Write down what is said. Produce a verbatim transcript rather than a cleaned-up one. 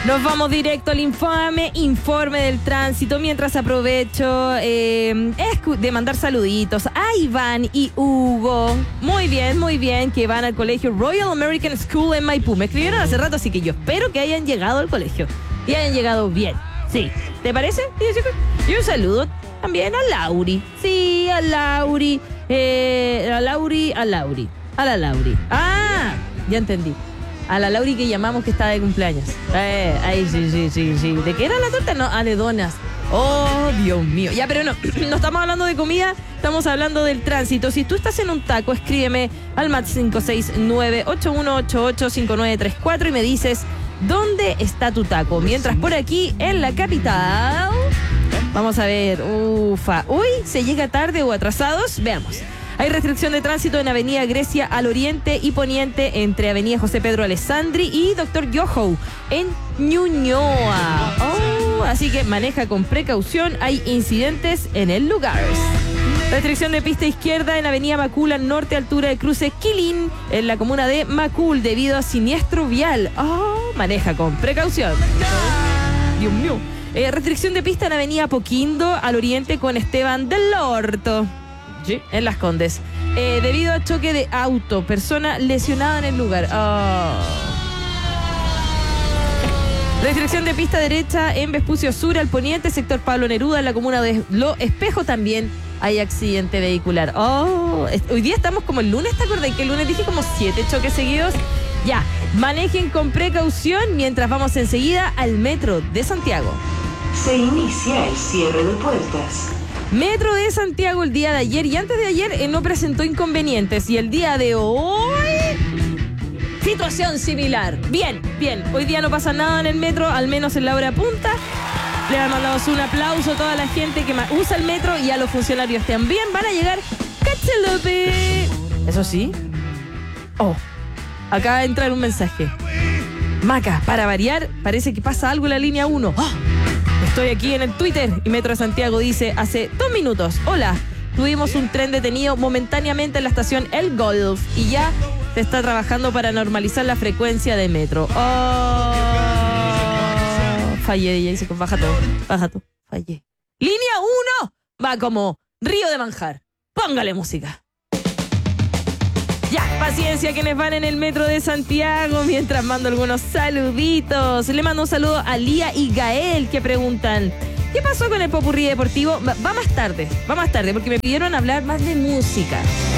Nos vamos directo al infame informe del tránsito, mientras aprovecho eh, de mandar saluditos a Iván y Hugo. Muy bien, muy bien, que van al colegio Royal American School en Maipú. Me escribieron hace rato, así que yo espero que hayan llegado al colegio y hayan llegado bien. Sí, ¿te parece? Y un saludo también a Lauri. Sí, a Lauri. Eh, a Lauri, a Lauri. A la Lauri. Ah, ya entendí. A la Lauri que llamamos que está de cumpleaños. Eh, ahí sí, sí, sí, sí. ¿De qué era la torta? No, ah, de donas. Oh, Dios mío. Ya, pero no, no estamos hablando de comida, estamos hablando del tránsito. Si tú estás en un taco, escríbeme al más cinco seis nueve, ocho uno ocho ocho, cinco nueve tres cuatro y me dices dónde está tu taco. Mientras por aquí, en la capital, vamos a ver, ufa. Uy, ¿se llega tarde o atrasados? Veamos. Hay restricción de tránsito en Avenida Grecia al oriente y poniente entre Avenida José Pedro Alessandri y Doctor Yoho en Ñuñoa. Oh, así que maneja con precaución, hay incidentes en el lugar. Restricción de pista izquierda en Avenida Macul al norte, altura de cruce Quilín, en la comuna de Macul, debido a siniestro vial. Oh, maneja con precaución. Dios mío. Eh, restricción de pista en Avenida Poquindo al oriente con Esteban del Horto. Sí, en Las Condes. Eh, debido a choque de auto, persona lesionada en el lugar. Oh. Restricción de pista derecha en Vespucio Sur al poniente, sector Pablo Neruda, en la comuna de Lo Espejo también hay accidente vehicular. Oh, hoy día estamos como el lunes, ¿te acordás? Que el lunes dije como siete choques seguidos. Ya, manejen con precaución mientras vamos enseguida al Metro de Santiago. Se inicia el cierre de puertas. Metro de Santiago el día de ayer y antes de ayer eh, no presentó inconvenientes y el día de hoy situación similar. Bien, bien, hoy día no pasa nada en el metro, al menos en la hora punta. Le mandamos un aplauso a toda la gente que usa el metro y a los funcionarios también. Van a llegar Cachelope. Eso sí. Oh, acaba de entrar un mensaje. Maca, para variar, parece que pasa algo en la línea uno. Oh. Estoy aquí en el Twitter y Metro de Santiago dice hace dos minutos. Hola, tuvimos un tren detenido momentáneamente en la estación El Golf y ya se está trabajando para normalizar la frecuencia de metro. Oh, fallé, y dice, baja todo, baja todo, fallé. Línea uno va como río de manjar. Póngale música. Ya, paciencia quienes van en el Metro de Santiago mientras mando algunos saluditos. Le mando un saludo a Lía y Gael que preguntan, ¿qué pasó con el popurrí deportivo? Va, va más tarde, va más tarde porque me pidieron hablar más de música.